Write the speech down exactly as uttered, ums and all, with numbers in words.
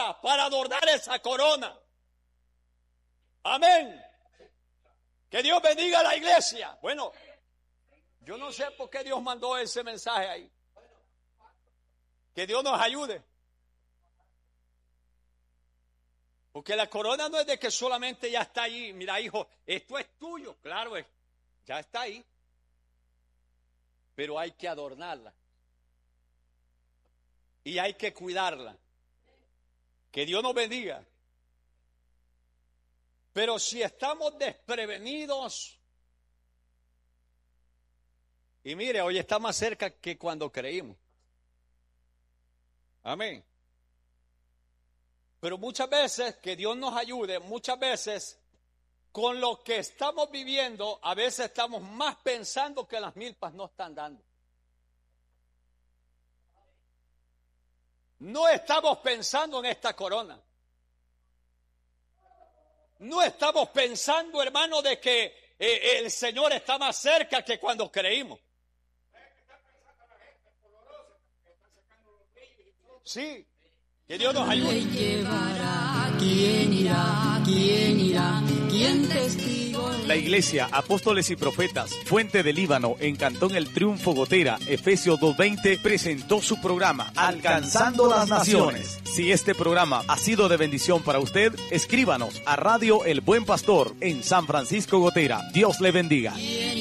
nada para adornar esa corona. Amén. Que Dios bendiga a la iglesia. Bueno, yo no sé por qué Dios mandó ese mensaje ahí. Que Dios nos ayude. Porque la corona no es de que solamente ya está ahí. Mira, hijo, esto es tuyo. Claro, es, ya está ahí. Pero hay que adornarla. Y hay que cuidarla. Que Dios nos bendiga. Pero si estamos desprevenidos, y mire, hoy está más cerca que cuando creímos. Amén. Pero muchas veces, que Dios nos ayude, muchas veces, con lo que estamos viviendo, a veces estamos más pensando que las milpas no están dando. No estamos pensando en esta corona. No estamos pensando, hermano, de que eh, el Señor está más cerca que cuando creímos. Sí, que Dios nos ayude. ¿Quién llevará? ¿Quién irá? ¿Quién irá? ¿Quién testigo? La Iglesia Apóstoles y Profetas Fuente del Líbano en Cantón El Triunfo Gotera, Efesios dos veinte, presentó su programa Alcanzando las Naciones. Si este programa ha sido de bendición para usted, escríbanos a Radio El Buen Pastor en San Francisco Gotera. Dios le bendiga.